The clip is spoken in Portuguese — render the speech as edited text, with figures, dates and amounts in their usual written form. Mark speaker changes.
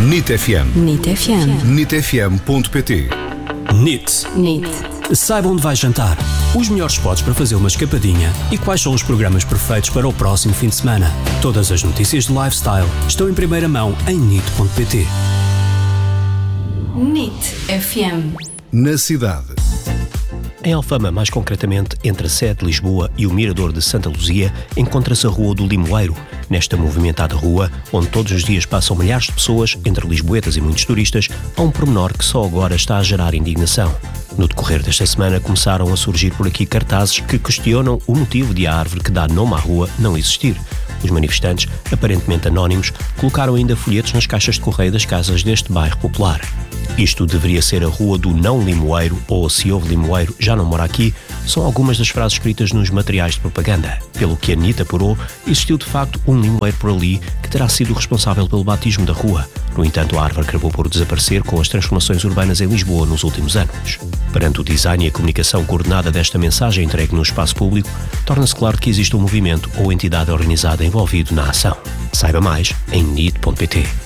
Speaker 1: NIT FM.
Speaker 2: NIT FM.
Speaker 1: NITfm.pt.
Speaker 3: NIT. Saiba onde vai jantar, os melhores spots para fazer uma escapadinha e quais são os programas perfeitos para o próximo fim de semana. Todas as notícias de lifestyle estão em primeira mão em NIT.pt.
Speaker 2: NIT FM.
Speaker 1: Na cidade.
Speaker 4: Em Alfama, mais concretamente, entre a sede de Lisboa e o Mirador de Santa Luzia, encontra-se a Rua do Limoeiro. Nesta movimentada rua, onde todos os dias passam milhares de pessoas, entre lisboetas e muitos turistas, há um pormenor que só agora está a gerar indignação. No decorrer desta semana começaram a surgir por aqui cartazes que questionam o motivo de a árvore que dá nome à rua não existir. Os manifestantes, aparentemente anónimos, colocaram ainda folhetos nas caixas de correio das casas deste bairro popular. Isto deveria ser a Rua do Não Limoeiro, ou se houve limoeiro, já não mora aqui, são algumas das frases escritas nos materiais de propaganda. Pelo que a NIT apurou, existiu de facto um limoeiro por ali que terá sido responsável pelo batismo da rua. No entanto, a árvore acabou por desaparecer com as transformações urbanas em Lisboa nos últimos anos. Perante o design e a comunicação coordenada desta mensagem entregue no espaço público, torna-se claro que existe um movimento ou entidade organizada envolvido na ação. Saiba mais em NIT.pt.